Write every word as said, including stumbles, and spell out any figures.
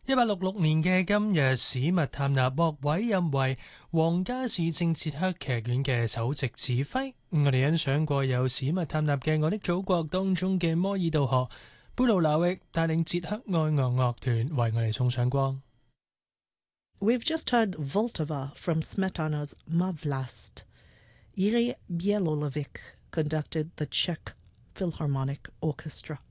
一八六六年嘅今日，史密探納獲委任為皇家市政捷克劇院嘅首席指揮。我哋欣賞過有史密探納嘅《我的祖國》當中嘅摩爾道河，貝魯拿域帶領捷克愛樂樂團為我哋送上光。 We've just heard Vltava from Smetana's Ma Vlast. Yuri Bielolevic conducted the Czech Philharmonic Orchestra.